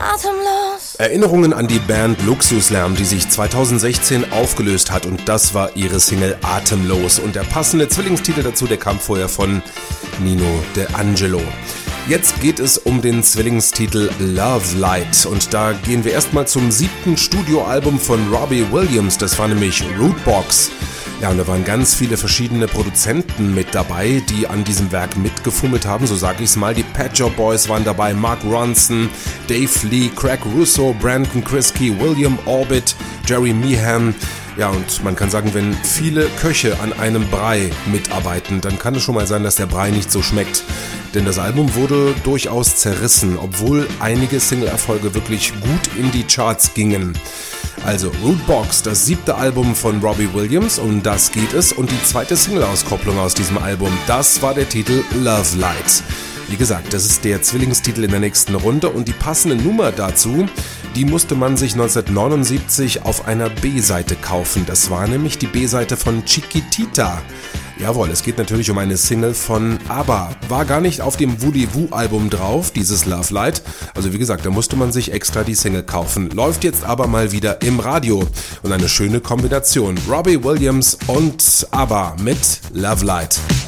Atemlos. Erinnerungen an die Band Luxuslärm, die sich 2016 aufgelöst hat, und das war ihre Single Atemlos. Und der passende Zwillingstitel dazu, der kam vorher von Nino D'Angelo. Jetzt geht es um den Zwillingstitel Love Light, und da gehen wir erstmal zum 7. Studioalbum von Robbie Williams, das war nämlich Rootbox. Ja, und da waren ganz viele verschiedene Produzenten mit dabei, die an diesem Werk mitgefummelt haben, so sage ich es mal. Die Pet Shop Boys waren dabei, Mark Ronson, Dave Lee, Craig Russo, Brandon Kriske, William Orbit, Jerry Meehan. Ja, und man kann sagen, wenn viele Köche an einem Brei mitarbeiten, dann kann es schon mal sein, dass der Brei nicht so schmeckt. Denn das Album wurde durchaus zerrissen, obwohl einige Single-Erfolge wirklich gut in die Charts gingen. Also Rootbox, das 7. Album von Robbie Williams, um das geht es. Und die zweite Single-Auskopplung aus diesem Album, das war der Titel Love Light. Wie gesagt, das ist der Zwillingstitel in der nächsten Runde, und die passende Nummer dazu, die musste man sich 1979 auf einer B-Seite kaufen. Das war nämlich die B-Seite von Chiquitita. Jawohl, es geht natürlich um eine Single von ABBA. War gar nicht auf dem Voulez-Vous-Album drauf, dieses Love Light. Also wie gesagt, da musste man sich extra die Single kaufen. Läuft jetzt aber mal wieder im Radio. Und eine schöne Kombination. Robbie Williams und ABBA mit Love Light.